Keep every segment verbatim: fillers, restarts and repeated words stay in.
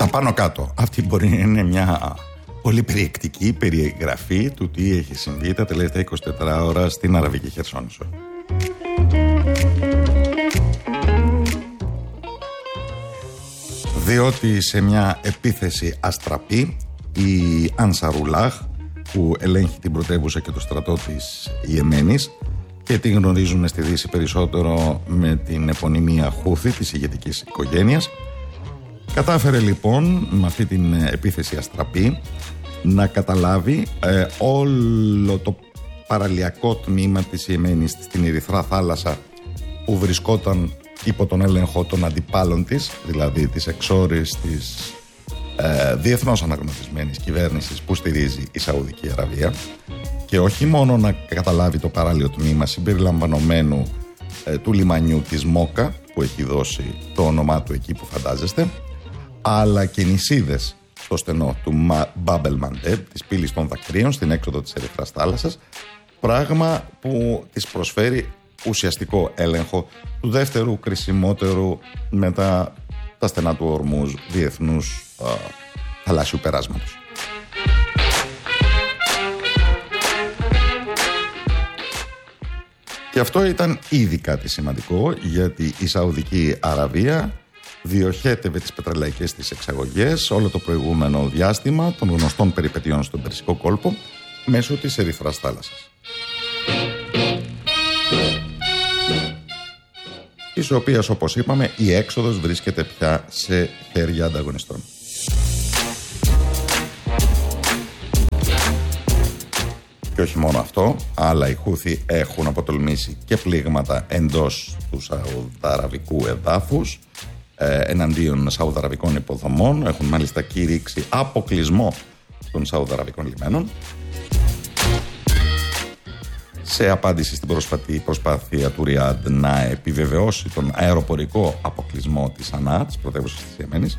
πάνω κάτω. Αυτή μπορεί να είναι μια πολύ περιεκτική περιγραφή του τι έχει συμβεί τα τελευταία είκοσι τέσσερις ώρα στην Αραβική Χερσόνησο. Διότι σε μια επίθεση αστραπή η Ανσαρουλάχ, που ελέγχει την πρωτεύουσα και το στρατό της Ιεμένης και τη γνωρίζουν στη Δύση περισσότερο με την επωνυμία Χούθη της ηγετικής οικογένειας, κατάφερε λοιπόν με αυτή την επίθεση αστραπή να καταλάβει ε, όλο το παραλιακό τμήμα της Ιεμένης στην Ερυθρά θάλασσα, που βρισκόταν υπό τον έλεγχο των αντιπάλων της, δηλαδή της εξόρης της ε, διεθνώς αναγνωρισμένης κυβέρνησης που στηρίζει η Σαουδική Αραβία, και όχι μόνο να καταλάβει το παράλιο τμήμα συμπεριλαμβανομένου ε, του λιμανιού της Μόκα, που έχει δώσει το όνομά του εκεί που φαντάζεστε, αλλά και νησίδες στο στενό του Μπάμπελ Μαντέμ, της πύλης των δακρύων στην έξοδο της Ερυθράς θάλασσας, πράγμα που της προσφέρει ουσιαστικό έλεγχο του δεύτερου κρισιμότερου μετά τα στενά του Ορμούζ διεθνούς α, θαλάσσιου περάσματος. Και αυτό ήταν ήδη κάτι σημαντικό, γιατί η Σαουδική Αραβία διοχέτευε τις πετρελαϊκές της εξαγωγές όλο το προηγούμενο διάστημα των γνωστών περιπετειών στον Περσικό κόλπο μέσω της Ερυθράς θάλασσας, της οποίας, όπως είπαμε, η έξοδος βρίσκεται πια σε χέρια ανταγωνιστών. Και όχι μόνο αυτό, αλλά οι Χούθοι έχουν αποτολμήσει και πλήγματα εντός του Σαουδαραβικού εδάφους ε, εναντίον Σαουδαραβικών υποδομών. Έχουν μάλιστα κηρύξει αποκλεισμό των Σαουδαραβικών λιμένων, σε απάντηση στην πρόσφατη προσπάθεια του Ριάντ να επιβεβαιώσει τον αεροπορικό αποκλεισμό της Σανά, της πρωτεύουσας της Ιεμένης.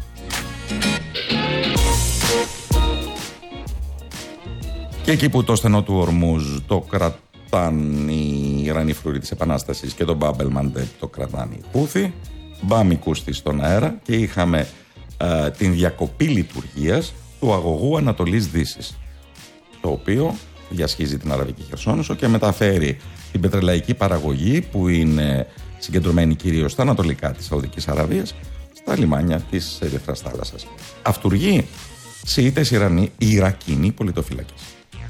Και εκεί που το στενό του Ορμούζ το κρατάνε οι Ιρανοί φρουροί της Επανάστασης και το Μπάμπελ Μαντέμ το κρατάνε οι Χούθοι, μπάμι κούστη στον αέρα, και είχαμε ε, την διακοπή λειτουργίας του αγωγού Ανατολής Δύσης, το οποίο διασχίζει την Αραβική Χερσόνησο και μεταφέρει την πετρελαϊκή παραγωγή, που είναι συγκεντρωμένη κυρίως στα ανατολικά της Σαουδικής Αραβίας, στα λιμάνια της Ερυθράς θάλασσας. Αυτουργοί Σιήτες Ιρανοί, Ιρακινοί πολιτοφύλακες.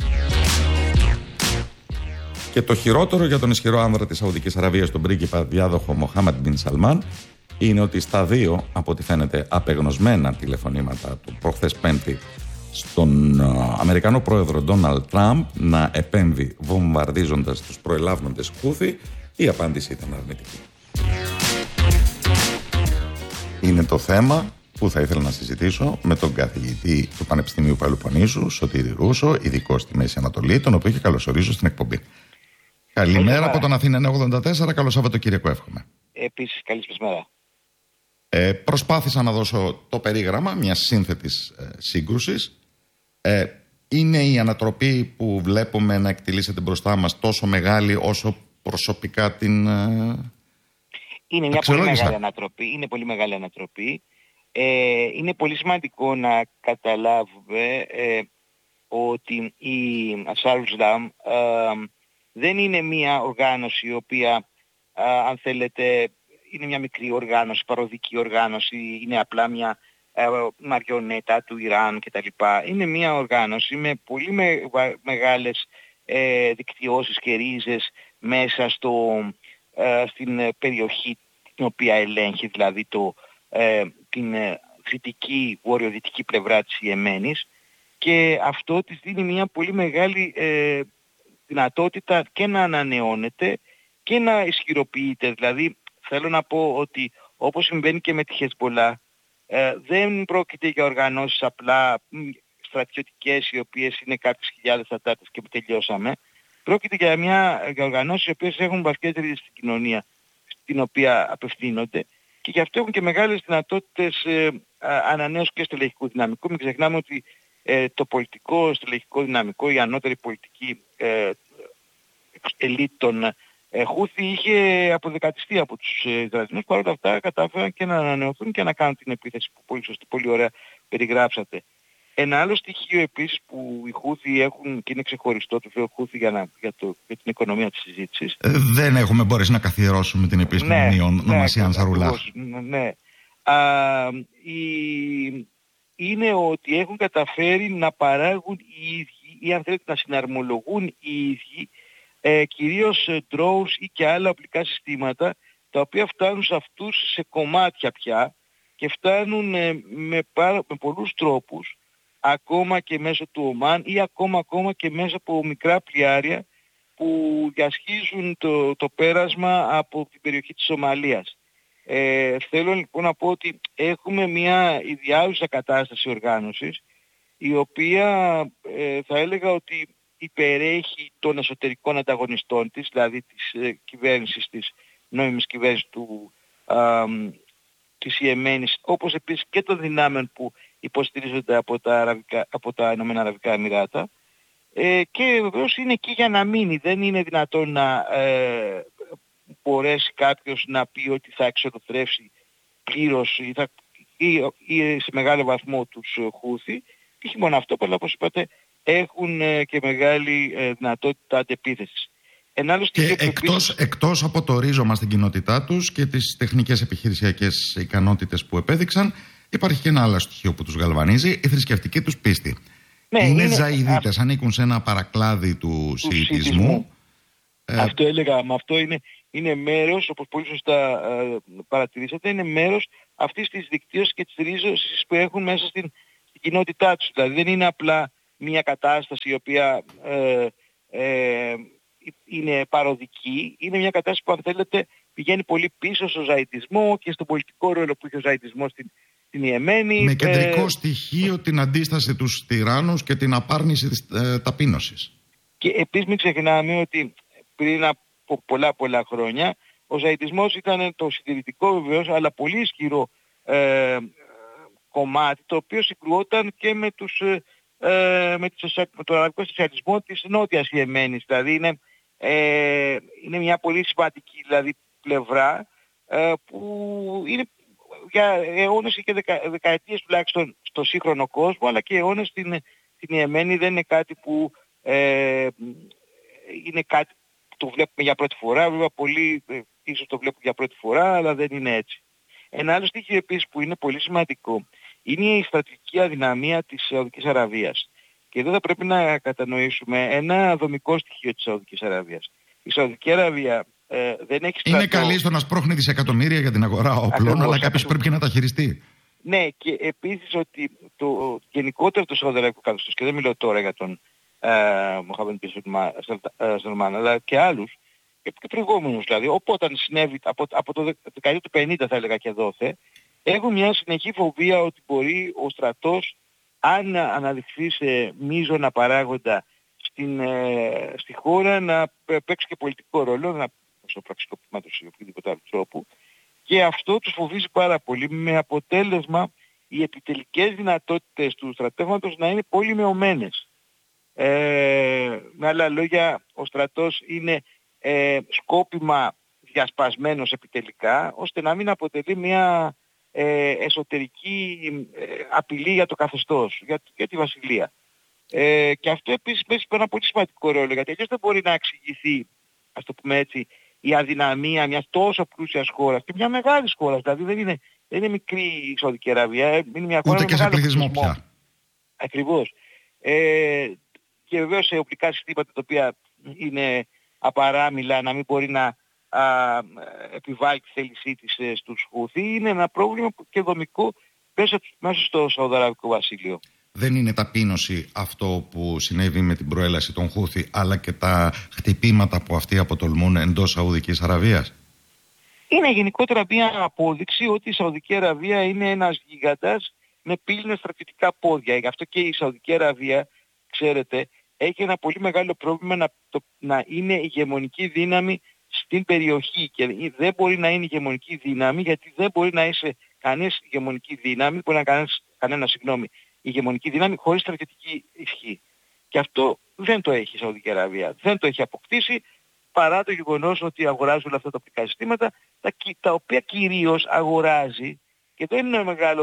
Και το χειρότερο για τον ισχυρό άνδρα της Σαουδικής Αραβίας, τον πρίγκιπα διάδοχο Μοχάμεντ Μπιν Σαλμάν, είναι ότι στα δύο, από ό,τι φαίνεται, απεγνωσμένα τηλεφωνήματα του προχθές Πέμπτη στον Αμερικανό πρόεδρο Ντόναλντ Τραμπ να επέμβει βομβαρδίζοντας τους προελάβνοντες Χούθη, η απάντηση ήταν αρνητική. Είναι το θέμα που θα ήθελα να συζητήσω με τον καθηγητή του Πανεπιστημίου Πελοποννήσου, Σωτήρη Ρούσο, ειδικό στη Μέση Ανατολή, τον οποίο και καλωσορίζω στην εκπομπή. Καλημέρα από τον Αθήνα ογδόντα τέσσερα, καλό Σαββατοκύριακο εύχομαι. Επίσης, καλή σας μέρα. Ε, προσπάθησα να δώσω το περίγραμμα μιας σύνθετης ε, σύγκρουσης. Ε, είναι η ανατροπή που βλέπουμε να εκτελήσεται μπροστά μας τόσο μεγάλη όσο προσωπικά την ε, είναι μια πολύ μεγάλη ανατροπή. Είναι πολύ μεγάλη ανατροπή. Ε, είναι πολύ σημαντικό να καταλάβουμε ε, ότι η Ansarul-Islam ε, δεν είναι μια οργάνωση η οποία, ε, αν θέλετε, είναι μια μικρή οργάνωση, παροδική οργάνωση, είναι απλά μια ε, μαριονέτα του Ιράν κτλ. Είναι μια οργάνωση με πολύ με, μεγάλες ε, δικτυώσεις και ρίζες μέσα στο, ε, στην περιοχή την οποία ελέγχει, δηλαδή το, ε, την δυτική, βορειοδυτική πλευρά της Ιεμένης, και αυτό της δίνει μια πολύ μεγάλη ε, δυνατότητα και να ανανεώνεται και να ισχυροποιείται. Δηλαδή θέλω να πω ότι όπως συμβαίνει και με τη Χεσμπολά, ε, δεν πρόκειται για οργανώσεις απλά στρατιωτικές οι οποίες είναι κάποιες χιλιάδες ατάτες και που τελειώσαμε. Πρόκειται για, μια, για οργανώσεις οι οποίες έχουν βασικές ρίζες στην κοινωνία στην οποία απευθύνονται, και γι' αυτό έχουν και μεγάλες δυνατότητες ε, ανανέωσης και στελεχικού δυναμικού. Μην ξεχνάμε ότι ε, το πολιτικό στελεχικό δυναμικό, η ανώτερη πολιτική ε, ελίτ των ε, Χούθη είχε αποδεκατιστεί από τους ε, Ισραηλινούς. Παρ' όλα αυτά κατάφεραν και να ανανεωθούν και να κάνουν την επίθεση που πολύ, σωστή, πολύ ωραία περιγράψατε. Ένα άλλο στοιχείο επίσης που οι Χούθι έχουν και είναι ξεχωριστό, το λέω Χούθι για, να, για, το, για την οικονομία της συζήτησης. Ε, δεν έχουμε μπορέσει να καθιερώσουμε την επίσημη ναι, ονομασία ναι, Ανσαρουλάχ. Ναι. Α, η, είναι ότι έχουν καταφέρει να παράγουν οι ίδιοι ή αν θέλετε να συναρμολογούν οι ίδιοι ε, κυρίως ε, drones ή και άλλα οπλικά συστήματα τα οποία φτάνουν σε αυτούς σε κομμάτια πια και φτάνουν ε, με, πάρα, με πολλούς τρόπους ακόμα και μέσω του Ομάν ή ακόμα, ακόμα και μέσα από μικρά πλοιάρια που διασχίζουν το, το πέρασμα από την περιοχή της Σομαλίας. Ε, θέλω λοιπόν να πω ότι έχουμε μια ιδιάζουσα κατάσταση οργάνωσης η οποία ε, θα έλεγα ότι υπερέχει των εσωτερικών ανταγωνιστών της, δηλαδή της ε, κυβέρνησης, της νόμιμης κυβέρνησης του, α, της Ιεμένης, όπως επίσης και των δυνάμεων που υποστηρίζονται από τα, Αραβικά, από τα Ηνωμένα Αραβικά Εμιράτα ε, και βεβαίως είναι εκεί για να μείνει. Δεν είναι δυνατόν να ε, μπορέσει κάποιος να πει ότι θα εξοδοθρεύσει πλήρως ή, θα, ή, ή σε μεγάλο βαθμό τους Χούθι. Και όχι μόνο αυτό, αλλά όπως είπατε έχουν ε, και μεγάλη ε, δυνατότητα αντεπίθεσης. Και εκτός, επίσης... εκτός από το ρίζωμα στην κοινότητά τους και τις τεχνικές επιχειρησιακές ικανότητες που επέδειξαν, υπάρχει και ένα άλλο στοιχείο που τους γαλβανίζει, η θρησκευτική τους πίστη. Ναι, είναι, είναι Ζαϊδίτες, α... ανήκουν σε ένα παρακλάδι του, του Σιητισμού. Ε... Αυτό έλεγα, με αυτό είναι, είναι μέρος, όπως πολύ σωστά ε, παρατηρήσατε, είναι μέρος αυτής της δικτύωσης και της ρίζωσης που έχουν μέσα στην, στην κοινότητά τους. Δηλαδή δεν είναι απλά μια κατάσταση η οποία ε, ε, είναι παροδική, είναι μια κατάσταση που αν θέλετε πηγαίνει πολύ πίσω στο ζαϊτισμό και στον πολιτικό ρόλο που είχε ο ζαϊτισμός στην, στην Ιεμένη. Με κεντρικό ε, στοιχείο την αντίσταση τους τυράννους και την απάρνηση της ε, ταπείνωσης. Και επίσης μην ξεχνάμε ότι πριν από πολλά πολλά χρόνια ο ζαϊτισμός ήταν το συντηρητικό βεβαίως αλλά πολύ ισχυρό ε, κομμάτι το οποίο συγκρουόταν και με, τους, ε, με, τους, με τον αραβικό σοσιαλισμό της νότιας Ιεμένης. Δηλαδή είναι Ε, είναι μια πολύ σημαντική δηλαδή, πλευρά ε, που είναι για αιώνες και δεκα, δεκαετίες τουλάχιστον στο σύγχρονο κόσμο αλλά και αιώνες στην, στην Ιεμένη δεν είναι κάτι που ε, είναι κάτι που το βλέπουμε για πρώτη φορά. Βέβαια πολλοί ε, ίσως το βλέπουν για πρώτη φορά αλλά δεν είναι έτσι. Ένα άλλο στοιχείο επίσης που είναι πολύ σημαντικό είναι η στρατηγική αδυναμία της Σαουδικής Αραβίας. Και εδώ θα πρέπει να κατανοήσουμε ένα δομικό στοιχείο της Σαουδικής Αραβίας. Η Σαουδική Αραβία ε, δεν έχει στρατό... Είναι καλή στο να σπρώχνει δισεκατομμύρια για την αγορά όπλων, ακριβώς, αλλά κάποιος πρέπει και να τα χειριστεί. Ναι, και επίσης ότι το γενικότερο το Σαουδαραβικό καθεστώς, και δεν μιλώ τώρα για τον Μοχαμέντ μπιν Σαλμάν, αλλά και άλλους, και, και προηγούμενους δηλαδή, οπότε συνέβη από, από το δεκαετία του πενήντα θα έλεγα και δόθε, έχουν μια συνεχή φοβία ότι μπορεί ο στρατός αν αναδειχθεί σε μείζωνα παράγοντα στην, ε, στη χώρα να παίξει και πολιτικό ρόλο, να στο πραξικοπήματος ή οποιοδήποτε άλλο τρόπο. Και αυτό τους φοβίζει πάρα πολύ με αποτέλεσμα οι επιτελικές δυνατότητες του στρατεύματος να είναι πολύ μειωμένες. Ε, με άλλα λόγια, ο στρατός είναι ε, σκόπιμα διασπασμένος επιτελικά, ώστε να μην αποτελεί μια Ε, εσωτερική ε, απειλή για το καθεστώς, για, για τη βασιλεία. Ε, και αυτό επίσης παίζει ένα πολύ σημαντικό ρόλο, γιατί αλλιώς δεν μπορεί να εξηγηθεί, ας το πούμε έτσι, η αδυναμία μιας τόσο πλούσιας χώρας και μια μεγάλης χώρας. Δηλαδή δεν είναι, δεν είναι μικρή η Σαουδική Αραβία, είναι μια χώρα ούτε με και σε πληθυσμό πια. Ακριβώς. Ε, και βεβαίως σε οπλικά συστήματα τα οποία είναι απαράμιλα να μην μπορεί να Α, επιβάλλει τη θέλησή της ε, στους Χούθι, είναι ένα πρόβλημα και δομικό μέσα, μέσα στο Σαουδαραβικό Βασίλειο. Δεν είναι ταπείνωση αυτό που συνέβη με την προέλαση των Χούθι, αλλά και τα χτυπήματα που αυτοί αποτολμούν εντός Σαουδικής Αραβίας. Είναι γενικότερα μια απόδειξη ότι η Σαουδική Αραβία είναι ένας γίγαντας με πύληνα στρατιωτικά πόδια. Γι' αυτό και η Σαουδική Αραβία, ξέρετε, έχει ένα πολύ μεγάλο πρόβλημα να, το, να είναι ηγεμονική δύναμη στην περιοχή και δεν μπορεί να είναι ηγεμονική δύναμη γιατί δεν μπορεί να είσαι κανένας ηγεμονική δύναμη, μπορεί να είναι κανένας, κανένα συγγνώμη, ηγεμονική δύναμη χωρίς στρατιωτική ισχύ. Και αυτό δεν το έχει η Σαουδική Αραβία. Δεν το έχει αποκτήσει παρά το γεγονός ότι αγοράζει όλα αυτά τα οπλικά συστήματα, τα, τα οποία κυρίως αγοράζει, και δεν είναι ένα μεγάλο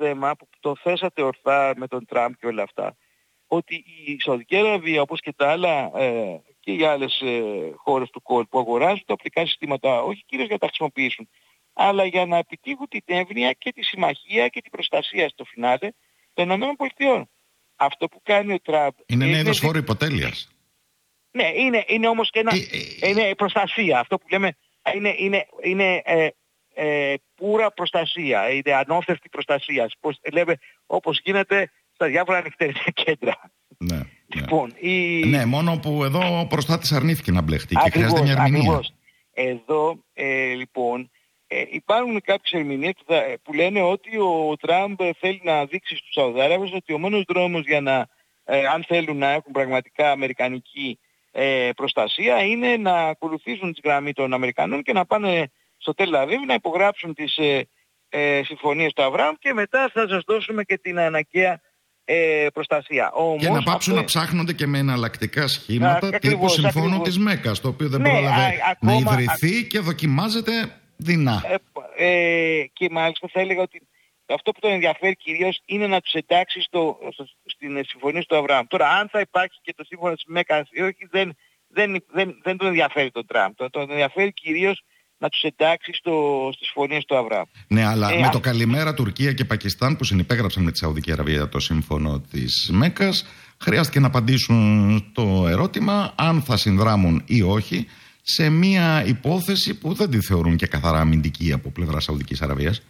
θέμα που το θέσατε ορθά με τον Τραμπ και όλα αυτά, ότι η Σαουδική Αραβία, όπως και τα άλλα ε, και οι άλλες ε, χώρες του κόλπου, αγοράζουν τα οπτικά συστήματα όχι κυρίως για να τα χρησιμοποιήσουν, αλλά για να επιτύχουν την εύνοια και τη συμμαχία και την προστασία στο φινάλε των ΗΠΑ. Αυτό που κάνει ο Τραμπ... Είναι ένα είδος φόρου υποτέλειας. Ναι, είναι, είναι όμως και ένα, ε, ε, είναι προστασία. Αυτό που λέμε είναι, είναι, είναι ε, ε, πουρα προστασία, είναι ανώθευτη προστασία. Πώς, λέμε, όπως γίνεται στα διάφορα ανοιχτερικά κέντρα. Ναι, ναι. Λοιπόν, η... ναι, μόνο που εδώ ο προστάτης αρνήθηκε να μπλεχτεί και ακριβώς, χρειάζεται μια ερμηνεία. Ακριβώς. Εδώ, ε, λοιπόν, ε, υπάρχουν κάποιες ερμηνείες που, θα, που λένε ότι ο Τραμπ θέλει να δείξει στους Σαουδάραβες ότι ο μόνος δρόμος για να, ε, αν θέλουν να έχουν πραγματικά αμερικανική ε, προστασία, είναι να ακολουθήσουν τη γραμμή των Αμερικανών και να πάνε στο Τελ Αβίβ να υπογράψουν τις ε, ε, συμφωνίες του Αβραάμ και μετά θα σας δώσουμε και την αναγκαία ε, προστασία. Όμως, και να πάψουν αυτό... να ψάχνονται και με εναλλακτικά σχήματα α, τύπου συμφώνου της Μέκας, το οποίο δεν ναι, πρόλαβε α, ακόμα, να ιδρυθεί α... και δοκιμάζεται δεινά. Ε, ε, και μάλιστα θα έλεγα ότι αυτό που τον ενδιαφέρει κυρίως είναι να τους εντάξει στο, στο, στην συμφωνία του Αβραάμ. Τώρα, αν θα υπάρχει και το σύμφωνο της Μέκας ή όχι, δεν, δεν, δεν, δεν τον ενδιαφέρει τον Τραμπ. Τον, τον ενδιαφέρει κυρίως να τους εντάξει στο, στις συμφωνίες του Αβραάμ. Ναι, αλλά ε, με α... το καλημέρα Τουρκία και Πακιστάν που συνυπέγραψαν με τη Σαουδική Αραβία το σύμφωνο της Μέκας, χρειάστηκε να απαντήσουν το ερώτημα αν θα συνδράμουν ή όχι σε μια υπόθεση που δεν τη θεωρούν και καθαρά αμυντική από πλευρά Σαουδικής Αραβίας.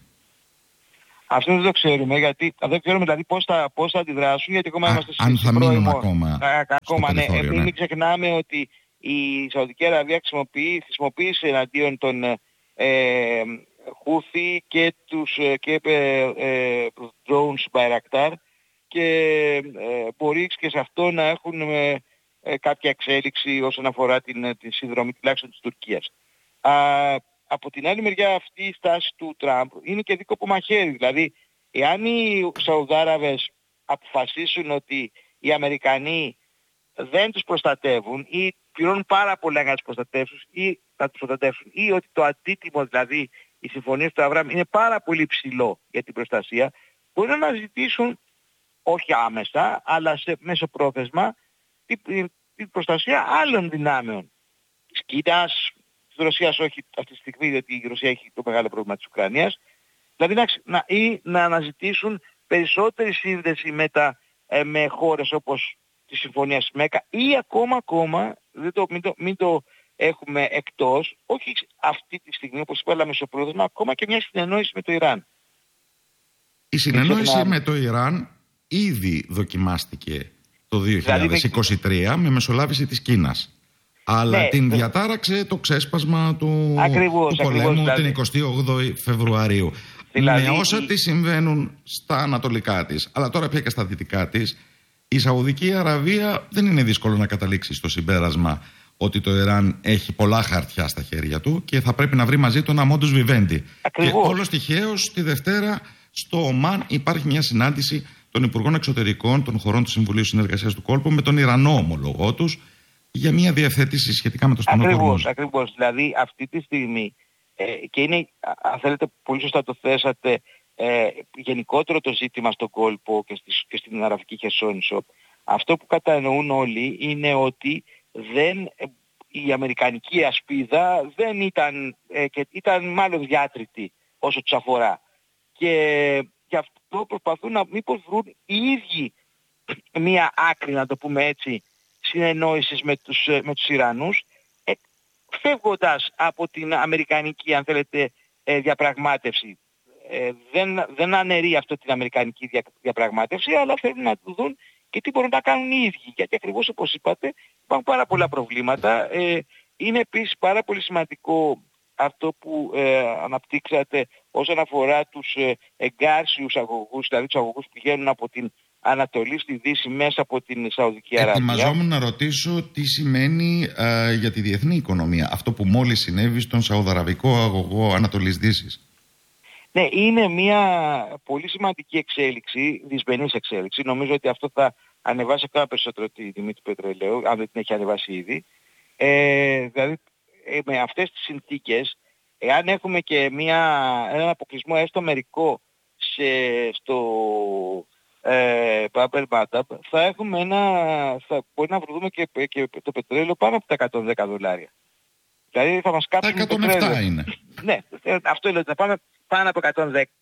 Αυτό δεν το ξέρουμε, γιατί δεν ξέρουμε δηλαδή πώς θα, πώς θα αντιδράσουν, γιατί ακόμα Α, είμαστε αν θα πρώιμο, μείνουν ακόμα, ακόμα ναι. ναι. Μην ξεχνάμε ότι η Σαουδική Αραβία χρησιμοποιεί, χρησιμοποίησε εναντίον των ε, Χούθη και τους και, ε, ε, drones Bayraktar και ε, μπορεί και σε αυτό να έχουν ε, ε, κάποια εξέλιξη όσον αφορά την, την συνδρομή τουλάχιστον της Τουρκίας. Α, από την άλλη μεριά αυτή η στάση του Τραμπ είναι και δίκοπο μαχαίρι. Δηλαδή, εάν οι Σαουδάραβες αποφασίσουν ότι οι Αμερικανοί δεν τους προστατεύουν ή πληρώνουν πάρα πολλά για να τους προστατεύσουν ή να τους προστατεύσουν ή ότι το αντίτιμο, δηλαδή οι συμφωνίες του Αβραάμ είναι πάρα πολύ ψηλό για την προστασία, μπορούν να ζητήσουν όχι άμεσα αλλά σε μεσοπρόθεσμα την, την προστασία άλλων δυνάμεων. Της Κίνας, της Ρωσίας όχι αυτή τη στιγμή, γιατί η Ρωσία έχει το μεγάλο πρόβλημα της Ουκρανίας. Δηλαδή να, να, ή να αναζητήσουν περισσότερη σύνδεση με, τα, ε, με χώρες όπως τη Συμφωνία ΜΕΚΑ ή ακόμα ακόμα, δεν το, μην, το, μην το έχουμε εκτός, όχι αυτή τη στιγμή όπως είπα, αλλά μεσοπρόθεσμα, ακόμα και μια συνεννόηση με το Ιράν. Η συνεννόηση να... με το Ιράν ήδη δοκιμάστηκε το δύο χιλιάδες είκοσι τρία δηλαδή... με μεσολάβηση της Κίνας. Αλλά ναι, την ναι. διατάραξε το ξέσπασμα του, ακριβώς, του πολέμου ακριβώς, δηλαδή. την εικοστή όγδοη Φεβρουαρίου. Δηλαδή, με όσα η... τη συμβαίνουν στα ανατολικά της, αλλά τώρα πια και στα δυτικά της, η Σαουδική Αραβία δεν είναι δύσκολο να καταλήξει στο συμπέρασμα ότι το Ιράν έχει πολλά χαρτιά στα χέρια του και θα πρέπει να βρει μαζί του ένα μόντους βιβέντη. Και όλος τυχαίως τη Δευτέρα στο Ομάν υπάρχει μια συνάντηση των Υπουργών Εξωτερικών των χωρών του Συμβουλίου Συνεργασίας του Κόλπου με τον Ιρανό ομολογό τους για μια διευθέτηση σχετικά με το στενό Ορμούζ. Ακριβώς, ακριβώς. Δηλαδή αυτή τη στιγμή ε, και είναι, αν θέλετε, πολύ σωστά το θέσατε, ε, γενικότερο το ζήτημα στον κόλπο και, στις, και στην Αραβική Χερσόνησο. Αυτό που κατανοούν όλοι είναι ότι δεν, η αμερικανική ασπίδα δεν ήταν, ε, και ήταν μάλλον διάτρητη όσο τους αφορά. Και γι' αυτό προσπαθούν να μήπως βρουν οι ίδιοι μία άκρη, να το πούμε έτσι, συνεννόησης με τους, με τους Ιρανούς, ε, φεύγοντας από την αμερικανική, αν θέλετε, ε, διαπραγμάτευση. Ε, δεν, δεν αναιρεί αυτό την αμερικανική δια, διαπραγμάτευση, αλλά θέλουν να το δουν και τι μπορούν να κάνουν οι ίδιοι. Γιατί ακριβώς όπως είπατε υπάρχουν πάρα πολλά προβλήματα. Ε, είναι επίσης πάρα πολύ σημαντικό αυτό που ε, αναπτύξατε όσον αφορά τους ε, εγκάρσιους αγωγούς, δηλαδή τους αγωγούς που πηγαίνουν από την Ανατολή στη Δύση μέσα από την Σαουδική Αραβία. Ετοιμαζόμουν να ρωτήσω τι σημαίνει ε, για τη διεθνή οικονομία αυτό που μόλις συνέβη στον Σαουδαραβικό αγωγό Ανατολής Δύσης. Ναι, είναι μια πολύ σημαντική εξέλιξη, δυσμενής εξέλιξη. Νομίζω ότι αυτό θα ανεβάσει ακόμα περισσότερο τη τιμή του πετρελαίου, αν δεν την έχει ανεβάσει ήδη. Ε, δηλαδή, ε, με αυτές τις συνθήκες, εάν έχουμε και μια, έναν αποκλεισμό έστω μερικό σε και στο ε, Bab el-Mandab θα έχουμε ένα, θα μπορεί να βρούμε και, και το πετρέλαιο πάνω από τα εκατόν δέκα δολάρια. Δηλαδή θα μας κάψουν τα εκατόν επτά είναι. Ναι, αυτό λέω, θα πάμε πάνω από εκατόν δέκα.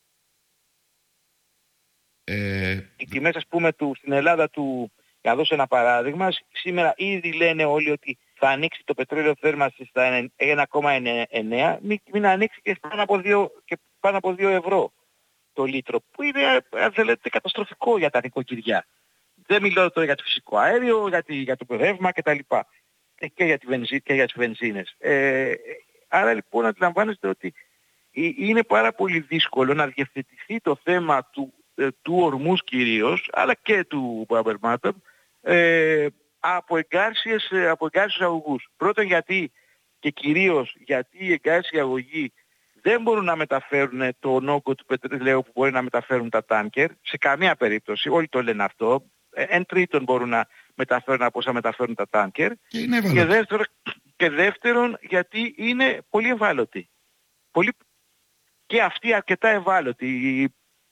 Ε... Οι τιμές, ας πούμε, του, στην Ελλάδα του, για να δώσω ένα παράδειγμα, σήμερα ήδη λένε όλοι ότι θα ανοίξει το πετρέλαιο θέρμανσης στα ένα κόμμα εννέα, μην, μην ανοίξει και πάνω από δύο, και πάνω από δύο ευρώ το λίτρο, που είναι, αν θέλετε, καταστροφικό για τα νοικοκυριά. Δεν μιλώ τώρα για το φυσικό αέριο, για, τη, για το ρεύμα κτλ. Και για, τη βενζί, και για τις βενζίνες. Ε, άρα λοιπόν αντιλαμβάνεστε ότι είναι πάρα πολύ δύσκολο να διευθετηθεί το θέμα του, του ορμούς κυρίως, αλλά και του Bab el-Mandab, ε, από εγκάρσιες, από εγκάρσιους αγωγούς. Πρώτον γιατί και κυρίως γιατί οι εγκάρσιοι αγωγοί δεν μπορούν να μεταφέρουν τον όγκο του πετρελαίου που μπορεί να μεταφέρουν τα τάνκερ, σε καμία περίπτωση, όλοι το λένε αυτό. Εν τρίτον μπορούν να μεταφέρουν από όσα μεταφέρουν τα τάνκερ. Και, και, δεύτερον, και δεύτερον γιατί είναι πολύ ευάλωτοι. Πολύ... Και αυτοί αρκετά ευάλωτοι.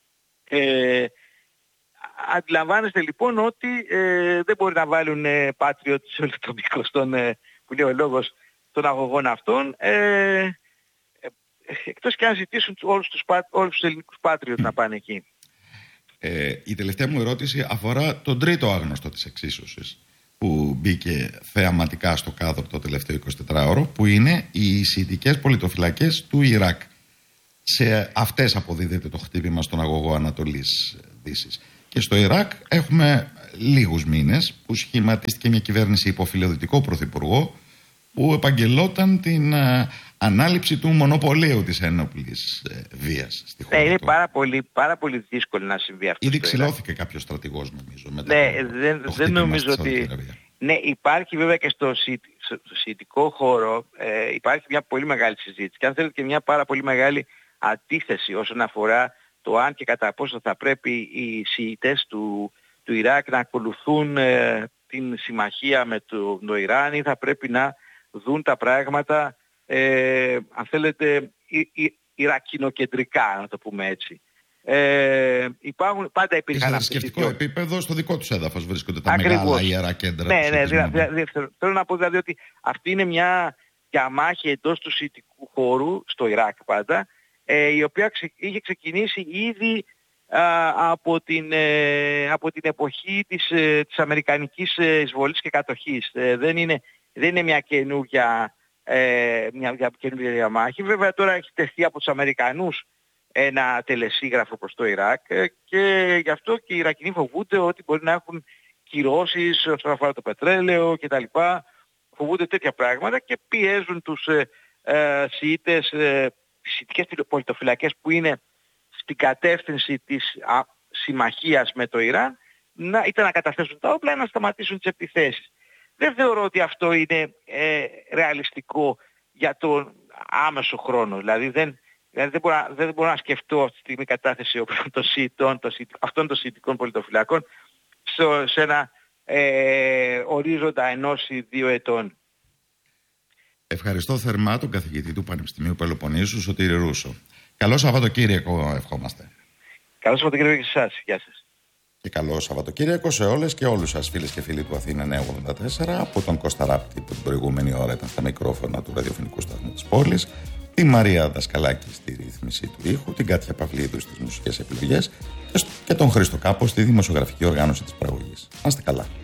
Ε, αντιλαμβάνεστε λοιπόν ότι ε, δεν μπορεί να βάλουν ε, Patriot σε όλο το μήκος στον, ε, που λέει ο λόγος, των αγωγών αυτών, ε, ε, εκτός και αν ζητήσουν όλους τους, όλους τους ελληνικούς Patriot να πάνε εκεί. Ε, η τελευταία μου ερώτηση αφορά τον τρίτο άγνωστο της εξίσωσης που μπήκε θεαματικά στο κάδρο το τελευταίο εικοσιτετράωρο, που είναι οι σιητικές πολιτοφυλακές του Ιράκ. Σε αυτές αποδίδεται το χτύπημα στον αγωγό Ανατολής Δύσης. Και στο Ιράκ έχουμε λίγους μήνες που σχηματίστηκε μια κυβέρνηση υποφιλοδυτικό πρωθυπουργό που επαγγελόταν την α, ανάληψη του μονοπωλίου της ένοπλης ε, βίας στη χώρα. Ναι, είναι πάρα πολύ, πάρα πολύ δύσκολο να συμβεί αυτό. Ήδη ξυλώθηκε κάποιος στρατηγός, νομίζω. Μετά ναι, το, δεν, το δεν νομίζω ότι... Ναι, υπάρχει βέβαια και στο σιητικό χώρο ε, υπάρχει μια πολύ μεγάλη συζήτηση και αν θέλετε και μια πάρα πολύ μεγάλη αντίθεση όσον αφορά το αν και κατά πόσο θα πρέπει οι Σιητές του, του Ιράκ να ακολουθούν ε, την συμμαχία με το, το Ιράν ή θα πρέπει να δουν τα πράγματα ε, αν θέλετε η, η, Ιρακινοκεντρικά, να το πούμε έτσι. Ε, υπάρχουν, πάντα υπήρχαν αυτές τις δύο... επίπεδο στο δικό τους έδαφος βρίσκονται τα Ακριβώς. Μεγάλα ιερά κέντρα. Ναι, ναι, δη, δη, δη, θέλω να πω δηλαδή ότι αυτή είναι μια διαμάχη εντός του σιητικού χώρου στο Ιράκ πάντα, ε, η οποία ξε, είχε ξεκινήσει ήδη α, από, την, ε, από την εποχή της, ε, της αμερικανικής εισβολής και κατοχής. Ε, δεν, είναι, δεν είναι μια καινούργια, ε, μια, μια καινούργια διαμάχη. Βέβαια τώρα έχει τεθεί από τους Αμερικανούς ένα τελεσίγραφο προς το Ιράκ ε, και γι' αυτό και οι Ιρακινοί φοβούνται ότι μπορεί να έχουν κυρώσεις όσον αφορά το πετρέλαιο κτλ. Φοβούνται τέτοια πράγματα και πιέζουν τους ε, ε, Σιήτες, ε, τις Σιητικές πολιτοφυλακές που είναι στην κατεύθυνση της α, συμμαχίας με το Ιράν, να, είτε να καταθέσουν τα όπλα ή να σταματήσουν τις επιθέσεις. Δεν θεωρώ ότι αυτό είναι ε, ρεαλιστικό για τον άμεσο χρόνο. Δηλαδή δεν, δηλαδή δεν, μπορώ, δεν μπορώ να σκεφτώ αυτή τη στιγμή κατάθεση των Σιητών, των, αυτών των Σιητικών πολιτοφυλακών σε, σε ένα ε, ορίζοντα ενός ή δύο ετών. Ευχαριστώ θερμά τον καθηγητή του Πανεπιστημίου Πελοποννήσου, Σωτήρη Ρούσο. Καλό Σαββατοκύριακο ευχόμαστε. Καλό Σαββατοκύριακο και σε εσάς. Γεια σας. Και καλό Σαββατοκύριακο σε όλες και όλους σας, φίλες και φίλοι του Αθήνα εννιακόσια ογδόντα τέσσερα, από τον Κώστα Ράπτη που την προηγούμενη ώρα ήταν στα μικρόφωνα του ραδιοφωνικού σταθμού της πόλης, τη Μαρία Δασκαλάκη στη ρύθμιση του ήχου, την Κάτια Παυλίδου στις μουσικές επιλογές και τον Χρήστο Κάπο στη δημοσιογραφική οργάνωση της παραγωγής. Να είστε καλά.